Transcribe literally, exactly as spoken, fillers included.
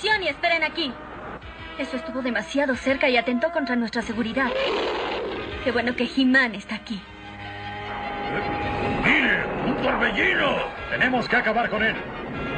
dirección y esperen aquí. Eso estuvo demasiado cerca y atentó contra nuestra seguridad. Qué bueno que He-Man está aquí. ¡Mire! ¡Un torbellino! Tenemos que acabar con él.